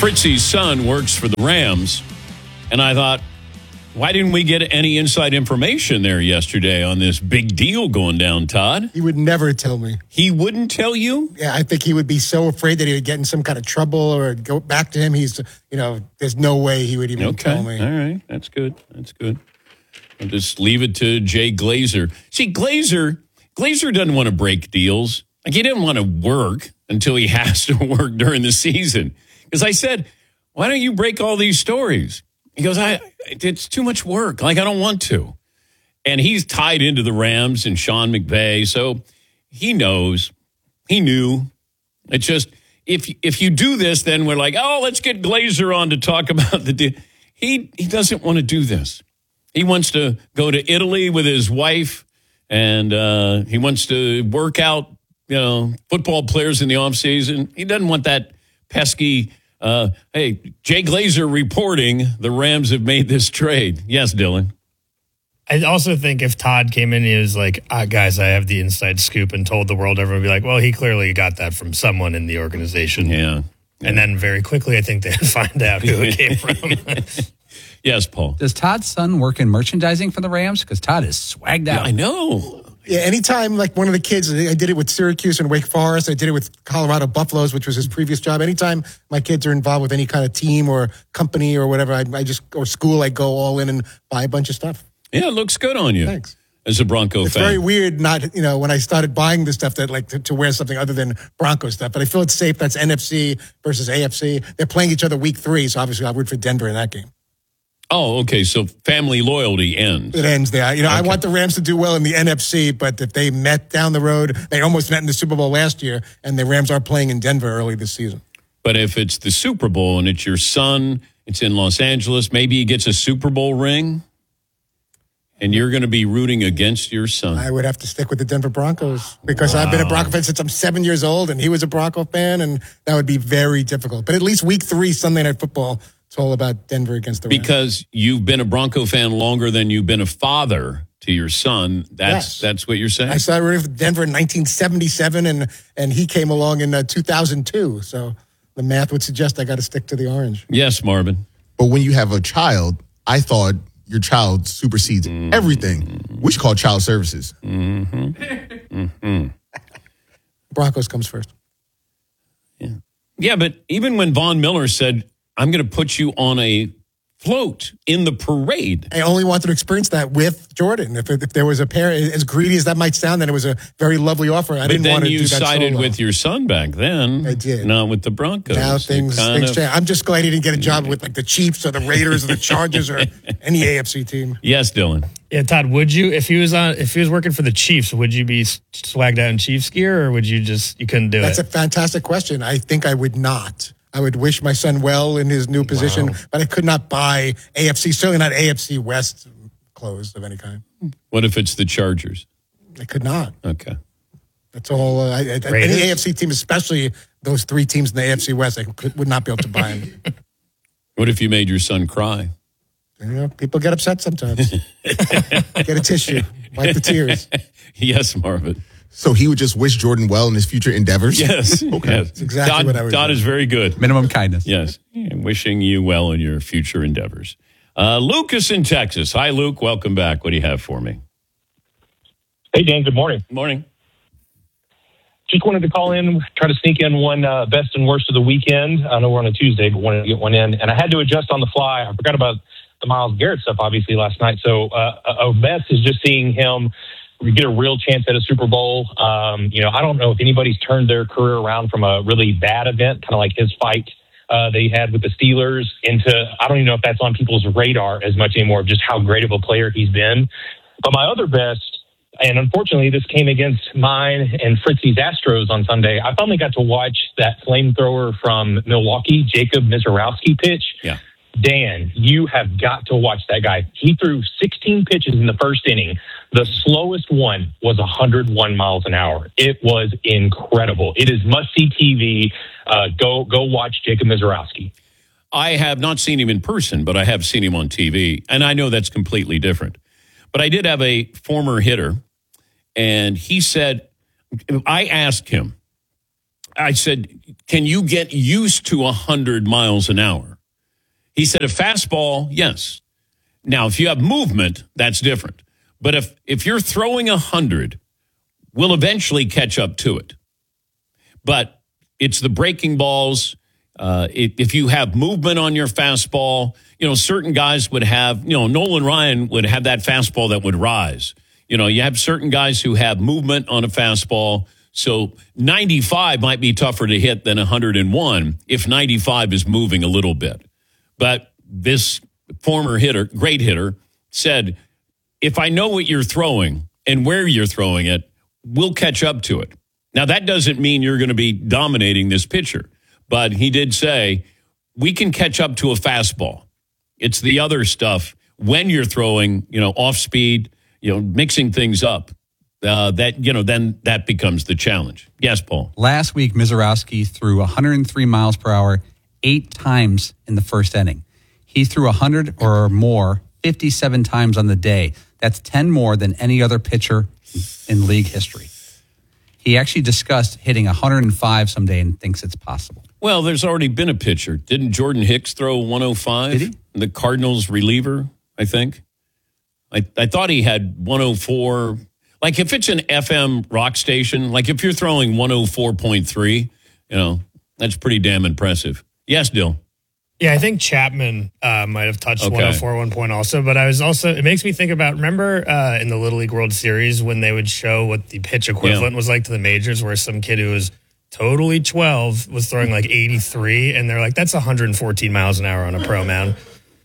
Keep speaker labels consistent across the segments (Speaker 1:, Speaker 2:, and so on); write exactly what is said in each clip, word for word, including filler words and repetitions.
Speaker 1: Fritzy's son works for the Rams, and I thought, why didn't we get any inside information there yesterday on this big deal going down, Todd?
Speaker 2: He would never tell me.
Speaker 1: He wouldn't tell you?
Speaker 2: Yeah, I think he would be so afraid that he would get in some kind of trouble or go back to him. He's, you know, there's no way he would even
Speaker 1: okay.
Speaker 2: tell me.
Speaker 1: All right, that's good. That's good. I'll just leave it to Jay Glazer. See, Glazer, Glazer doesn't want to break deals. Like, he didn't want to work until he has to work during the season. Because I said, why don't you break all these stories? He goes, I, it's too much work. Like, I don't want to. And he's tied into the Rams and Sean McVay. So he knows. He knew. It's just, if if you do this, then we're like, oh, let's get Glazer on to talk about the deal. He, he doesn't want to do this. He wants to go to Italy with his wife, and uh, he wants to work out, you know, football players in the offseason. He doesn't want that pesky... Uh, hey, Jay Glazer reporting the Rams have made this trade. Yes, Dylan.
Speaker 3: I also think if Todd came in and he was like, ah, guys, I have the inside scoop and told the world, everyone would be like, well, he clearly got that from someone in the organization.
Speaker 1: Yeah. yeah.
Speaker 3: And then very quickly, I think they'd find out who it came from.
Speaker 1: Yes, Paul.
Speaker 4: Does Todd's son work in merchandising for the Rams? Because Todd is swagged out.
Speaker 1: Yeah, I know.
Speaker 2: Yeah, anytime, like one of the kids, I did it with Syracuse and Wake Forest. I did it with Colorado Buffaloes, which was his previous job. Anytime my kids are involved with any kind of team or company or whatever, I, I just, or school, I go all in and buy a bunch of stuff.
Speaker 1: Yeah, it looks good on you.
Speaker 2: Thanks.
Speaker 1: As a Bronco
Speaker 2: it's
Speaker 1: fan.
Speaker 2: It's very weird not, you know, when I started buying this stuff that like to, to wear something other than Bronco stuff. But I feel it's safe. That's N F C versus A F C. They're playing each other week three, so obviously I'll root for Denver in that game.
Speaker 1: Oh, okay. So family loyalty ends.
Speaker 2: It ends there. You know,
Speaker 1: okay.
Speaker 2: I want the Rams to do well in the N F C, but if they met down the road, they almost met in the Super Bowl last year, and the Rams are playing in Denver early this season.
Speaker 1: But if it's the Super Bowl and it's your son, it's in Los Angeles, maybe he gets a Super Bowl ring, and you're going to be rooting against your son.
Speaker 2: I would have to stick with the Denver Broncos because wow. I've been a Bronco fan since I'm seven years old, and he was a Bronco fan, and that would be very difficult. But at least week three, Sunday Night Football, it's all about Denver against the Rams.
Speaker 1: Because you've been a Bronco fan longer than you've been a father to your son. That's
Speaker 2: yes.
Speaker 1: that's what you're saying?
Speaker 2: I started rooting for Denver in nineteen seventy-seven, and, and he came along in uh, two thousand two. So the math would suggest I got to stick to the orange.
Speaker 1: Yes, Marvin.
Speaker 5: But when you have a child, I thought your child supersedes mm-hmm. everything. We should call child services.
Speaker 1: Mm-hmm. mm-hmm.
Speaker 2: Broncos comes first.
Speaker 1: Yeah. Yeah, but even when Von Miller said, I'm going to put you on a float in the parade.
Speaker 2: I only wanted to experience that with Jordan. If, if there was a pair, as greedy as that might sound, then it was a very lovely offer. I
Speaker 1: but
Speaker 2: didn't want to do that
Speaker 1: But then you sided
Speaker 2: solo.
Speaker 1: with your son back then.
Speaker 2: I did.
Speaker 1: Not with the Broncos.
Speaker 2: Now things, things
Speaker 1: of,
Speaker 2: change. I'm just glad he didn't get a job with like the Chiefs or the Raiders or the Chargers or any A F C team.
Speaker 1: Yes, Dylan.
Speaker 3: Yeah, Todd, would you, if he was on, if he was working for the Chiefs, would you be swagged out in Chiefs gear, or would you just, you couldn't do
Speaker 2: That's
Speaker 3: it?
Speaker 2: That's a fantastic question. I think I would not. I would wish my son well in his new position, wow. but I could not buy A F C, certainly not A F C West clothes of any kind.
Speaker 1: What if it's the Chargers?
Speaker 2: I could not.
Speaker 1: Okay.
Speaker 2: That's all. Uh, I, I, any A F C team, especially those three teams in the A F C West, I could, would not be able to buy them.
Speaker 1: What if you made your son cry?
Speaker 2: You know, people get upset sometimes. Get a tissue. Wipe the tears.
Speaker 1: Yes, Marvin.
Speaker 5: So he would just wish Jordan well in his future endeavors?
Speaker 1: Yes.
Speaker 5: Okay.
Speaker 1: Yes.
Speaker 2: That's exactly
Speaker 1: Todd,
Speaker 2: what I would
Speaker 1: Todd
Speaker 2: do.
Speaker 1: is very good.
Speaker 4: Minimum kindness.
Speaker 1: Yes. Wishing you well in your future endeavors. Uh, Lucas in Texas. Hi, Luke. Welcome back. What do you have for me?
Speaker 6: Hey, Dan. Good morning.
Speaker 1: Morning.
Speaker 6: Just wanted to call in, try to sneak in one uh, best and worst of the weekend. I know we're on a Tuesday, but wanted to get one in. And I had to adjust on the fly. I forgot about the Myles Garrett stuff, obviously, last night. So uh, a best is just seeing him get a real chance at a Super Bowl. Um, you know, I don't know if anybody's turned their career around from a really bad event, kind of like his fight uh, that he had with the Steelers, into, I don't even know if that's on people's radar as much anymore, just how great of a player he's been. But my other best, and unfortunately this came against mine and Fritzy's Astros on Sunday, I finally got to watch that flamethrower from Milwaukee, Jacob Mizorowski pitch.
Speaker 1: Yeah.
Speaker 6: Dan, you have got to watch that guy. He threw sixteen pitches in the first inning. The slowest one was one hundred one miles an hour. It was incredible. It is must-see T V. Uh, go go watch Jacob Mizorowski.
Speaker 1: I have not seen him in person, but I have seen him on T V, and I know that's completely different. But I did have a former hitter, and he said, I asked him, I said, can you get used to one hundred miles an hour? He said, a fastball, yes. Now, if you have movement, that's different. But if, if you're throwing one hundred, we'll eventually catch up to it. But it's the breaking balls. Uh, it, if you have movement on your fastball, you know, certain guys would have, you know, Nolan Ryan would have that fastball that would rise. You know, you have certain guys who have movement on a fastball. So ninety-five might be tougher to hit than one hundred one if ninety-five is moving a little bit. But this former hitter, great hitter, said, if I know what you're throwing and where you're throwing it, we'll catch up to it. Now, that doesn't mean you're going to be dominating this pitcher. But he did say, we can catch up to a fastball. It's the other stuff when you're throwing, you know, off speed, you know, mixing things up. Uh, that, you know, then that becomes the challenge. Yes, Paul.
Speaker 4: Last week, Mizorowski threw one hundred three miles per hour eight times in the first inning. He threw one hundred or more fifty-seven times on the day. That's ten more than any other pitcher in league history. He actually discussed hitting one hundred five someday and thinks it's possible.
Speaker 1: Well, there's already been a pitcher. Didn't Jordan Hicks throw one oh five?
Speaker 4: Did he?
Speaker 1: The Cardinals reliever, I think. I, I thought he had one oh four. Like if it's an F M rock station, like if you're throwing one oh four point three, you know, that's pretty damn impressive. Yes, Dill.
Speaker 3: Yeah, I think Chapman uh, might have touched
Speaker 1: Okay.
Speaker 3: one oh four one point also, but I was also, it makes me think about, remember uh, in the Little League World Series when they would show what the pitch equivalent
Speaker 1: Yeah.
Speaker 3: was like to the majors, where some kid who was totally twelve was throwing like eighty-three, and they're like, that's one hundred fourteen miles an hour on a pro mound.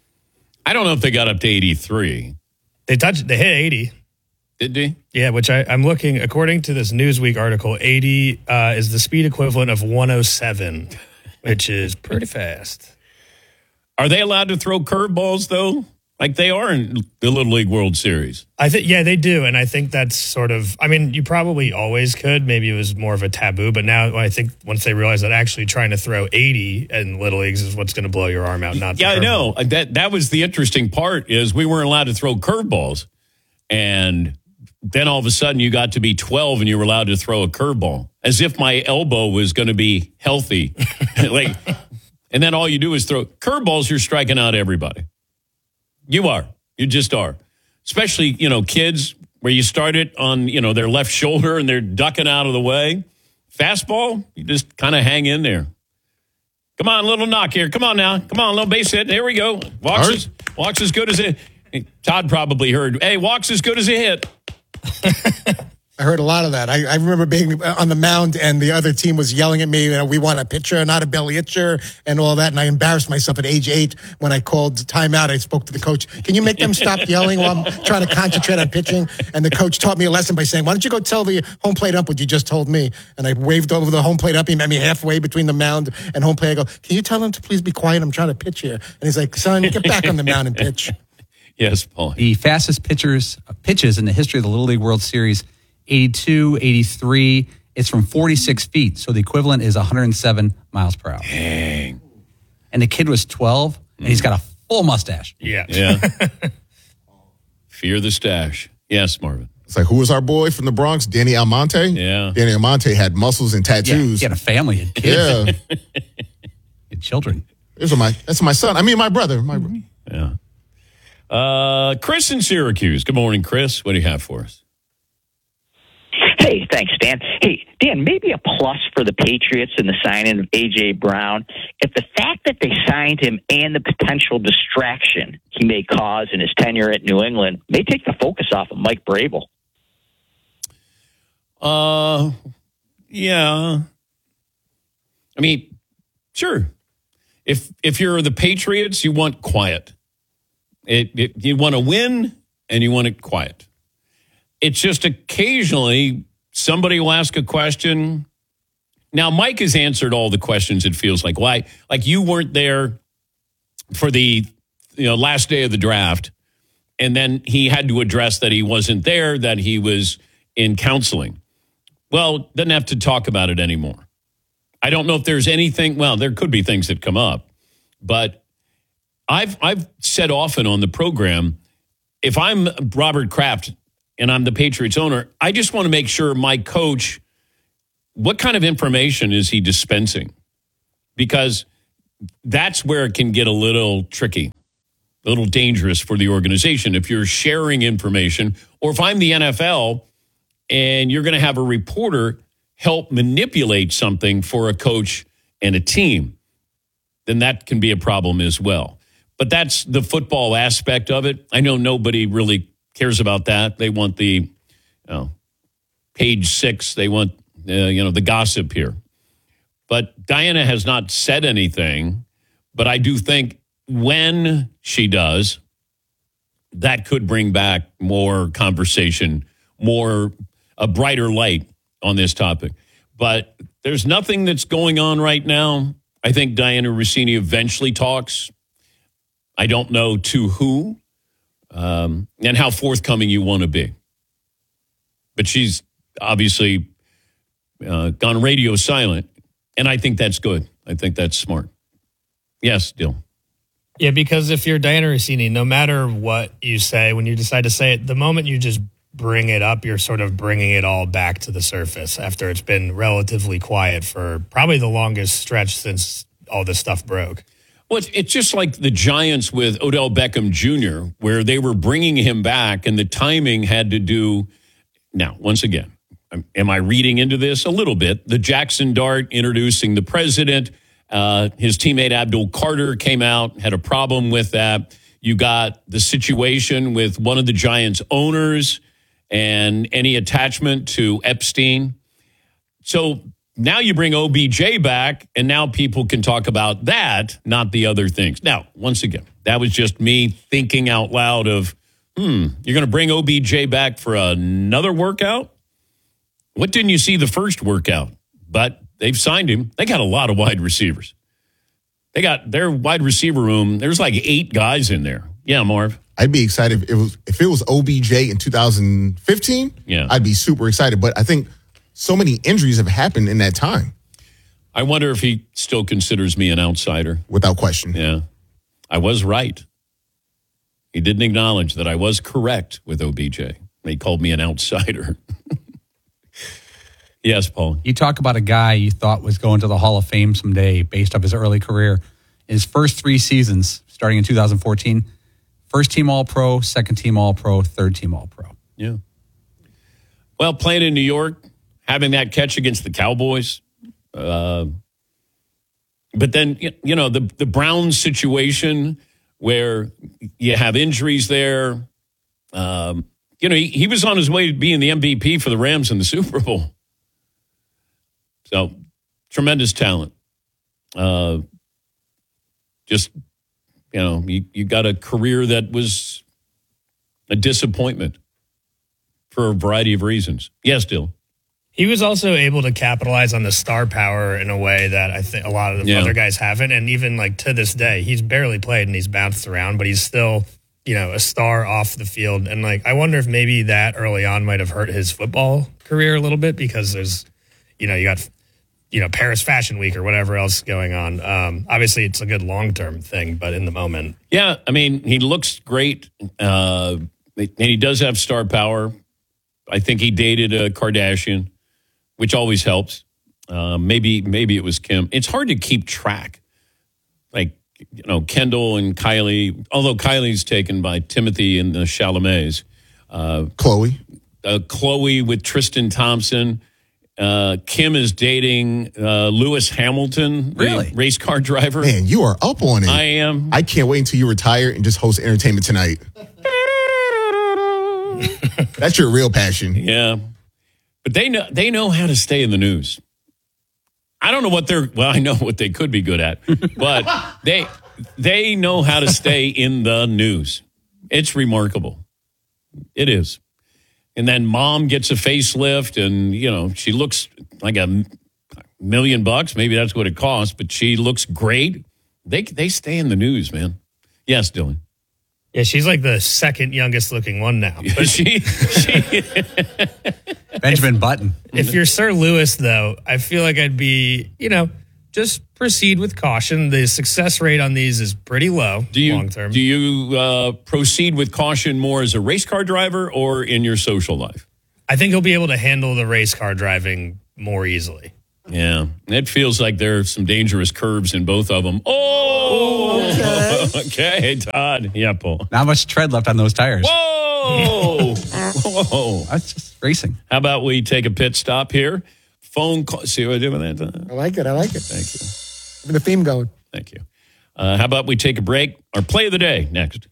Speaker 1: I don't know if they got up to eighty-three.
Speaker 3: They touched, they hit eighty.
Speaker 1: Did they?
Speaker 3: Yeah, which I, I'm looking, according to this Newsweek article, eighty uh, is the speed equivalent of one oh seven, which is pretty fast.
Speaker 1: Are they allowed to throw curveballs, though? Like they are in the Little League World Series.
Speaker 3: I think, yeah, they do. And I think that's sort of, I mean, you probably always could. Maybe it was more of a taboo. But now I think once they realize that actually trying to throw eighty in Little Leagues is what's going to blow your arm out, not the
Speaker 1: Yeah, I
Speaker 3: curveball.
Speaker 1: know. That that was the interesting part is we weren't allowed to throw curveballs. And then all of a sudden you got to be twelve and you were allowed to throw a curveball as if my elbow was going to be healthy. Like, and then all you do is throw curveballs. You're striking out everybody. You are. You just are. Especially, you know, kids where you start it on, you know, their left shoulder and they're ducking out of the way. Fastball, you just kind of hang in there. Come on, little knock here. Come on now. Come on, little base hit. Here we go. Walks,
Speaker 5: All right.
Speaker 1: as, walks as good as it. Todd probably heard, hey, walks as good as a hit.
Speaker 2: I heard a lot of that. I, I remember being on the mound and the other team was yelling at me, you know, we want a pitcher, not a belly itcher, and all that. And I embarrassed myself at age eight when I called timeout. I spoke to the coach. Can you make them stop yelling while I'm trying to concentrate on pitching? And the coach taught me a lesson by saying, why don't you go tell the home plate ump what you just told me? And I waved over the home plate ump. He met me halfway between the mound and home plate. I go, can you tell him to please be quiet? I'm trying to pitch here. And he's like, son, get back on the mound and pitch.
Speaker 1: Yes, Paul.
Speaker 4: The fastest pitchers pitches in the history of the Little League World Series, eighty-two, eighty-three. It's from forty-six feet, so the equivalent is one hundred seven miles per hour.
Speaker 1: Dang.
Speaker 4: And the kid was twelve, and he's got a full mustache.
Speaker 3: Yeah.
Speaker 1: Yeah. Fear the stash. Yes, Marvin.
Speaker 5: It's like, who was our boy from the Bronx? Danny Almonte?
Speaker 1: Yeah.
Speaker 5: Danny Almonte had muscles and
Speaker 4: Yeah,
Speaker 5: tattoos.
Speaker 4: he had a family and kids
Speaker 5: Yeah.
Speaker 4: and children.
Speaker 5: Those are my, that's my son. I mean, my brother. My,
Speaker 1: Yeah. Uh, Chris in Syracuse. Good morning, Chris. What do you have for us?
Speaker 7: Hey, thanks, Dan. Hey, Dan, maybe a plus for the Patriots in the signing of A J. Brown. If the fact that they signed him and the potential distraction he may cause in his tenure at New England may take the focus off of Mike Vrabel.
Speaker 1: Uh, yeah. I mean, sure. If if you're the Patriots, you want quiet. It, it you want to win and you want it quiet. It's just occasionally somebody will ask a question. Now, Mike has answered all the questions. It feels like why, like you weren't there for the you know last day of the draft, and then he had to address that he wasn't there, that he was in counseling. Well, doesn't have to talk about it anymore. I don't know if there's anything. Well, there could be things that come up, but I've I've said often on the program, if I'm Robert Kraft and I'm the Patriots owner, I just want to make sure my coach what kind of information is he dispensing? Because that's where it can get a little tricky, a little dangerous for the organization. If you're sharing information, or if I'm the N F L and you're going to have a reporter help manipulate something for a coach and a team, then that can be a problem as well. But that's the football aspect of it. I know nobody really cares about that. They want the, you know, page six. They want, uh, you know, the gossip here. But Diana has not said anything. But I do think when she does, that could bring back more conversation, more a brighter light on this topic. But there's nothing that's going on right now. I think Diana Rossini eventually talks. I don't know to who um, and how forthcoming you want to be. But she's obviously uh, gone radio silent, and I think that's good. I think that's smart. Yes, Dill.
Speaker 3: Yeah, because if you're Diana Rossini, no matter what you say, when you decide to say it, the moment you just bring it up, you're sort of bringing it all back to the surface after it's been relatively quiet for probably the longest stretch since all this stuff broke.
Speaker 1: Well, it's, it's just like the Giants with Odell Beckham Junior, where they were bringing him back, and the timing had to do. Now, once again, am I reading into this a little bit? The Jackson Dart introducing the president. Uh, his teammate Abdul Carter came out, had a problem with that. You got the situation with one of the Giants' owners and any attachment to Epstein. So now you bring O B J back, and now people can talk about that, not the other things. Now, once again, that was just me thinking out loud of, hmm, you're going to bring O B J back for another workout? What didn't you see the first workout? But they've signed him. They got a lot of wide receivers. They got their wide receiver room. There's like eight guys in there. Yeah, Marv.
Speaker 5: I'd be excited if it was if it was O B J in two thousand fifteen.
Speaker 1: Yeah,
Speaker 5: I'd be super excited. But I think so many injuries have happened in that time.
Speaker 1: I wonder if he still considers me an outsider.
Speaker 5: Without question.
Speaker 1: Yeah, I was right. He didn't acknowledge that I was correct with O B J. He called me an outsider. Yes, Paul.
Speaker 4: You talk about a guy you thought was going to the Hall of Fame someday based off his early career. In his first three seasons, starting in two thousand fourteen, first team All-Pro, second team All-Pro, third team All-Pro.
Speaker 1: Yeah. Well, playing in New York, having that catch against the Cowboys. Uh, but then, you know, the, the Browns situation where you have injuries there. Um, you know, he, he was on his way to being the M V P for the Rams in the Super Bowl. So, tremendous talent. Uh, just, you know, you, you got a career that was a disappointment for a variety of reasons. Yes, Dill.
Speaker 3: He was also able to capitalize on the star power in a way that I think a lot of the
Speaker 1: Yeah.
Speaker 3: other guys haven't. And even like to this day, he's barely played and he's bounced around, but he's still, you know, a star off the field. And like, I wonder if maybe that early on might have hurt his football career a little bit because there's, you know, you got, you know, Paris Fashion Week or whatever else going on. Um, obviously, it's a good long-term thing, but in the moment.
Speaker 1: Yeah, I mean, he looks great, uh, and he does have star power. I think he dated a Kardashian, which always helps. Uh, maybe maybe it was Kim. It's hard to keep track. Like, you know, Kendall and Kylie, although Kylie's taken by Timothy and the Chalamets. Uh,
Speaker 5: Chloe.
Speaker 1: Uh, Chloe with Tristan Thompson. Uh, Kim is dating uh, Lewis Hamilton, the
Speaker 4: Really?
Speaker 1: race car driver.
Speaker 5: Man, you are up on it.
Speaker 1: I am.
Speaker 5: I can't wait until you retire and just host Entertainment Tonight. That's your real passion.
Speaker 1: Yeah. But they know they know how to stay in the news. I don't know what they're well, I know what they could be good at, but they they know how to stay in the news. It's remarkable. It is. And then mom gets a facelift and, you know, she looks like a million bucks. Maybe that's what it costs, but she looks great. They they stay in the news, man. Yes, Dylan.
Speaker 3: Yeah, she's like the second youngest looking one now. But
Speaker 1: she, she
Speaker 4: Benjamin Button.
Speaker 3: if you're Sir Lewis, though, I feel like I'd be, you know, just proceed with caution. The success rate on these is pretty low
Speaker 1: do you
Speaker 3: long term.
Speaker 1: do you uh, proceed with caution more as a race car driver or in your social life?
Speaker 3: I think he'll be able to handle the race car driving more easily.
Speaker 1: Yeah, it feels like there are some dangerous curves in both of them. Oh, okay, okay Todd. Yeah, Paul.
Speaker 4: Not much tread left on those tires.
Speaker 1: Whoa, whoa.
Speaker 4: That's just racing.
Speaker 1: How about we take a pit stop here? Phone call. See what I did with that?
Speaker 2: I like it. I like it.
Speaker 1: Thank you.
Speaker 2: Having the theme going.
Speaker 1: Thank you. Uh, how about we take a break? Our play of the day next.